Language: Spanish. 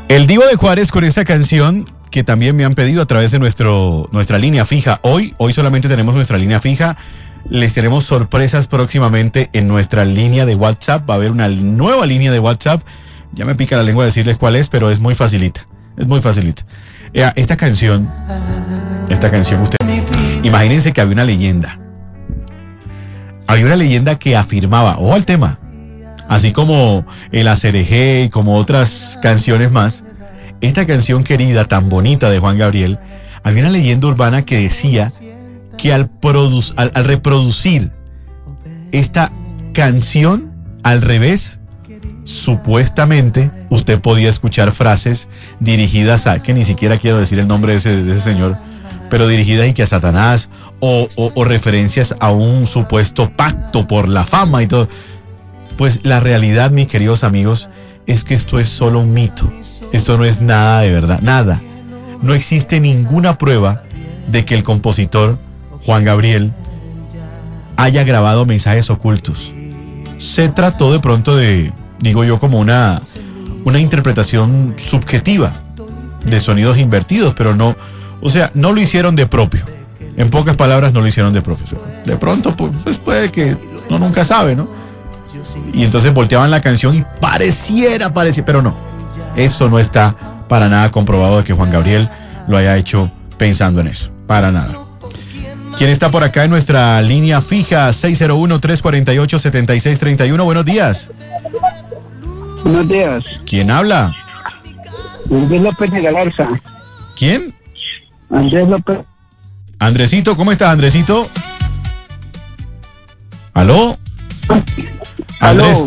El Divo de Juárez con esta canción que también me han pedido a través de nuestra línea fija. Hoy solamente tenemos nuestra línea fija. Les tenemos sorpresas próximamente en nuestra línea de WhatsApp. Va a haber una nueva línea de WhatsApp. Ya me pica la lengua decirles cuál es, pero es muy facilita. Es muy facilita. Esta canción, imagínense que había una leyenda. Había una leyenda que afirmaba, ojo al tema, así como el Acerejé y como otras canciones más, esta canción querida, tan bonita de Juan Gabriel, había una leyenda urbana que decía que al reproducir esta canción al revés, supuestamente usted podía escuchar frases dirigidas a, que ni siquiera quiero decir el nombre de ese señor, pero dirigidas y que a Satanás o referencias a un supuesto pacto por la fama y todo. Pues la realidad, mis queridos amigos, es que esto es solo un mito. Esto no es nada de verdad, nada. No existe ninguna prueba de que el compositor Juan Gabriel haya grabado mensajes ocultos. Se trató de pronto de, digo yo, como una interpretación subjetiva de sonidos invertidos, pero no, o sea, no lo hicieron de propio. En pocas palabras, no lo hicieron de propio. De pronto, pues puede que uno nunca sabe, ¿no? Y entonces volteaban la canción y parecía, pero no. Eso no está para nada comprobado de que Juan Gabriel lo haya hecho pensando en eso. Para nada. ¿Quién está por acá en nuestra línea fija? 601-348-7631. Buenos días. Buenos días. ¿Quién habla? Andrés López de Galarza. ¿Quién? Andrés López. Andresito, ¿cómo estás, Andresito? ¿Aló? Aló. Andrés,